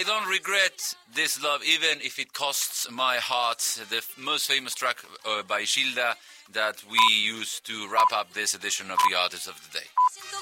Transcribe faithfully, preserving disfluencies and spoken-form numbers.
I don't regret this love, even if it costs my heart. The f- most famous track uh, by Gilda that we use to wrap up this edition of The Artist of the Day.